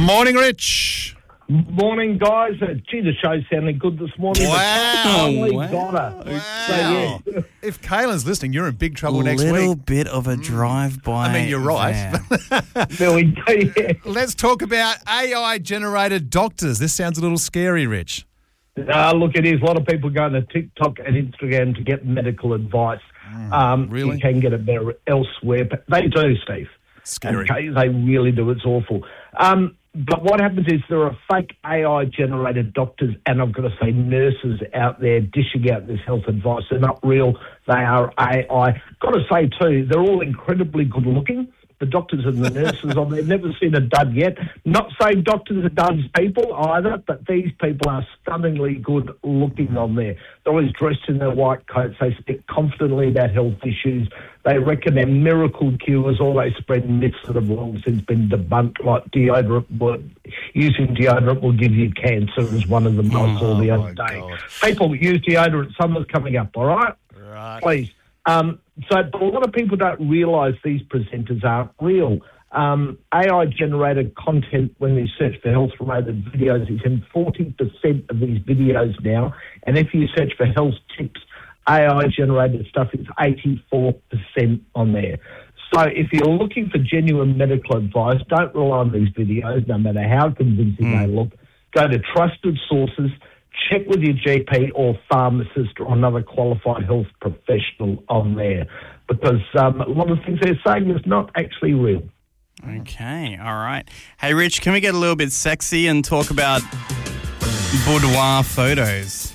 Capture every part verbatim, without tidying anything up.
Morning, Rich. Morning, guys. Uh, gee, the show's sounding good this morning. Wow. Holy Wow. got her. Wow. So, yeah. If Kaylin's listening, you're in big trouble next little week. bit of a drive-by. I mean, you're right. van. There we go, yeah. Let's talk about A I-generated doctors. This sounds a little scary, Rich. Uh, look, it is. A lot of people going to TikTok and Instagram to get medical advice. um, really? You can get it better elsewhere, but they do, Steve. Scary. Okay, they really do. It's awful. Um, but what happens is there are fake A I-generated doctors, and I've got to say nurses out there dishing out this health advice. They're not real. They are A I. Got to say, too, they're all incredibly good-looking. The doctors and the nurses on there, never seen a dud yet. Not saying doctors are duds people either, but these people are stunningly good looking on there. They're always dressed in their white coats. They speak confidently about health issues. They reckon they're miracle cures, or they spread myths that have long since been debunked, like deodorant. Will, using deodorant will give you cancer is one of them I saw the Oh, other my day. God. People use deodorant. Summer's coming up, all right? Right. Please. Um, so, but a lot of people don't realise these presenters aren't real. Um, A I-generated content, when they search for health-related videos, is in forty percent of these videos now. And if you search for health tips, A I-generated stuff is eighty-four percent on there. So if you're looking for genuine medical advice, don't rely on these videos, no matter how convincing Mm. they look. Go to trusted sources. Check with your G P or pharmacist or another qualified health professional on there, because um, a lot of things they're saying is not actually real. Okay, all right. Hey, Rich, can we get a little bit sexy and talk about boudoir photos?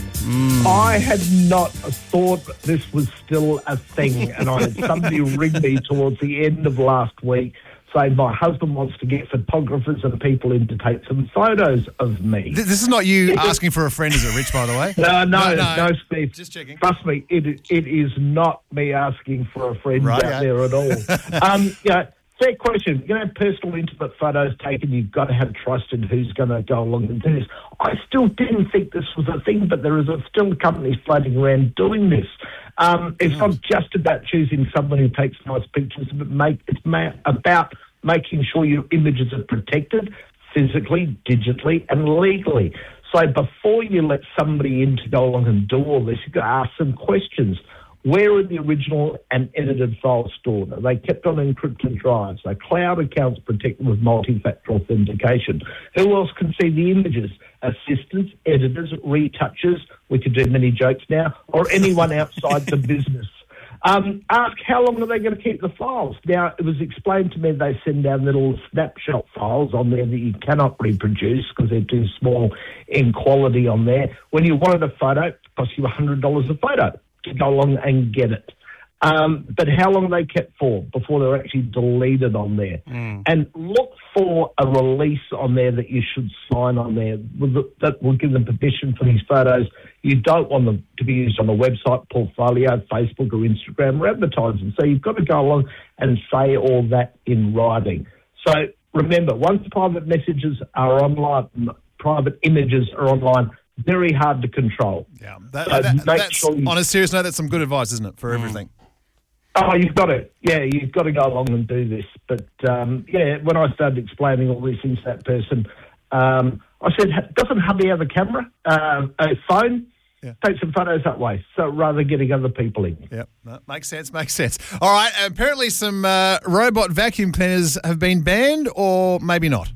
I had not thought this was still a thing, and I had somebody ring me towards the end of last week saying my husband wants to get photographers and people in to take some photos of me. Th- This is not you asking for a friend, is it, Rich, by the way? No, no, No, no, no. Steve. Just checking. Trust me, it it is not me asking for a friend Right, out yeah. there at all. um, yeah, fair question. You're going to have personal, intimate photos taken. You've got to have trust in who's going to go along and do this. I still didn't think this was a thing, but there is a, still companies floating around doing this. Um, it's not just about choosing someone who takes nice pictures, but make it's ma- about making sure your images are protected physically, digitally, and legally. So before you let somebody in to go along and do all this, you've got to ask some questions. Where are the original and edited files stored? Are they kept on encrypted drives? Are cloud accounts protected with multi-factor authentication? Who else can see the images? Assistants, editors, retouchers, we could do many jokes now, or anyone outside the business. Um, ask how long are they going to keep the files? Now, it was explained to me they send down little snapshot files on there that you cannot reproduce because they're too small in quality on there. When you wanted a photo, it costs you one hundred dollars a photo to go along and get it. Um, but how long are they kept for before they're actually deleted on there? Mm. And look for a release on there that you should sign on there with the, that will give them permission for these photos. You don't want them to be used on a website, portfolio, Facebook or Instagram or advertising. So you've got to go along and say all that in writing. So remember, once private messages are online, private images are online, very hard to control. Yeah, that, So that- make that's, sure you- on a serious note, that's some good advice, isn't it, for everything? Oh, you've got to, yeah, you've got to go along and do this. But, um, yeah, when I started explaining all these things to that person, um, I said, doesn't hubby have a camera, um, a phone? Yeah. Take some photos that way, so rather than getting other people in. Yep, no, makes sense, makes sense. All right, apparently some uh, robot vacuum cleaners have been banned, or maybe not.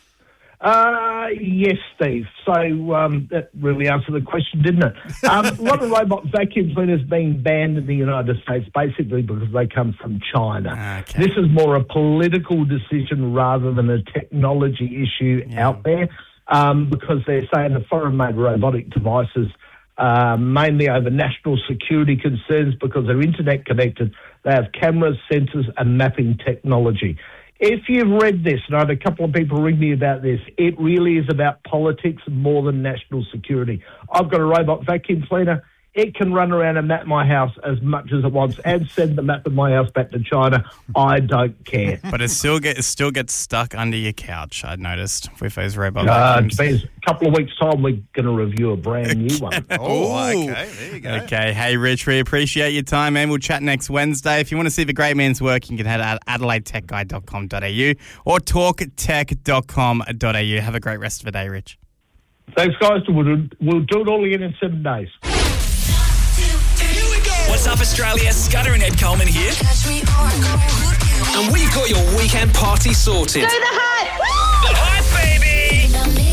Uh, yes, Steve. So um, that really answered the question, didn't it? Um, a lot of robot vacuum cleaners being banned in the United States basically because they come from China. Okay. This is more a political decision rather than a technology issue Yeah. out there um, because they're saying the foreign-made robotic devices uh, mainly over national security concerns because they're internet connected. They have cameras, sensors and mapping technology. If you've read this, and I had a couple of people ring me about this, it really is about politics more than national security. I've got a robot vacuum cleaner. it can run around and map my house as much as it wants and send the map of my house back to China. I don't care. But it still get it still gets stuck under your couch, I'd noticed, with those robot Uh, vacuums. depends. A couple of weeks' time, we're going to review a brand new one. Oh, Ooh. okay. There you go. Okay, hey Rich, we appreciate your time, man. We'll chat next Wednesday. If you want to see the great man's work, you can head to adelaide tech guide dot com dot a u or talk tech dot com dot a u. Have a great rest of the day, Rich. Thanks, guys. We'll do, we'll do it all again in seven days. What's up, Australia? Scudder and Ed Coleman here. And we've got your weekend party sorted. Do the hype! The hype, baby!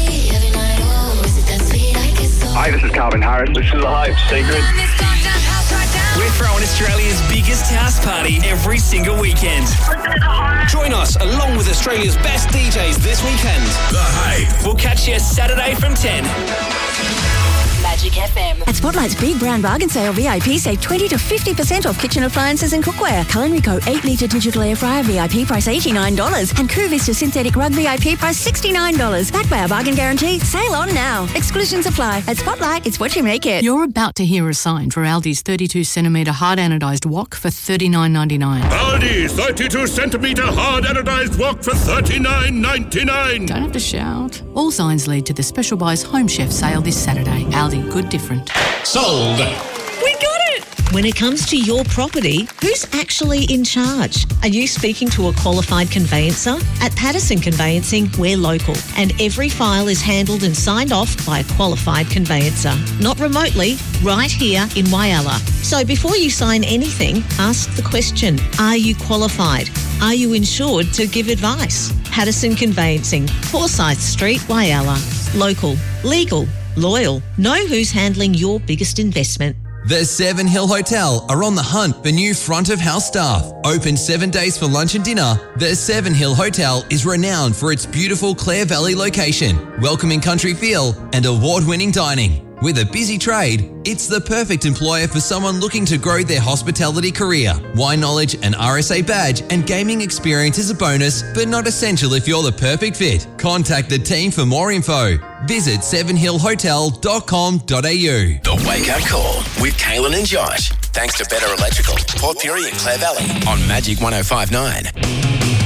Hi, this is Calvin Harris. This is The Hype Secret. We're throwing Australia's biggest house party every single weekend. Join us along with Australia's best D Js this weekend. The Hype. We'll catch you Saturday from ten. Magic F M. At Spotlight's Big Brown Bargain Sale V I P, save twenty to fifty percent off kitchen appliances and cookware. Culinary Co. eight litre digital air fryer V I P price eighty-nine dollars and Crew Vista synthetic rug V I P price sixty-nine dollars. Backed by our bargain guarantee. Sale on now. Exclusions apply. At Spotlight, it's what you make it. You're about to hear a sign for Aldi's thirty-two centimetre hard anodised wok for thirty-nine ninety-nine. Aldi, thirty-two centimetre hard anodised wok for thirty-nine ninety-nine. Don't have to shout. All signs lead to the Special Buys Home Chef sale this Saturday. Aldi, good different. Sold. We got it! When it comes to your property, who's actually in charge? Are you speaking to a qualified conveyancer? At Patterson Conveyancing, we're local, and every file is handled and signed off by a qualified conveyancer. Not remotely, right here in Whyalla. So before you sign anything, ask the question, are you qualified? Are you insured to give advice? Patterson Conveyancing, Forsyth Street, Whyalla. Local, legal, loyal. Know who's handling your biggest investment. The Seven Hill Hotel are on the hunt for new front of house staff. Open seven days for lunch and dinner, the Seven Hill Hotel is renowned for its beautiful Clare Valley location, welcoming country feel and award-winning dining. With a busy trade, it's the perfect employer for someone looking to grow their hospitality career. Wine knowledge, an R S A badge, and gaming experience is a bonus, but not essential if you're the perfect fit. Contact the team for more info. Visit seven hill hotel dot com dot a u. The Wake Up Call with Kaylin and Josh. Thanks to Better Electrical, Port Pirie and Clare Valley on Magic one oh five point nine.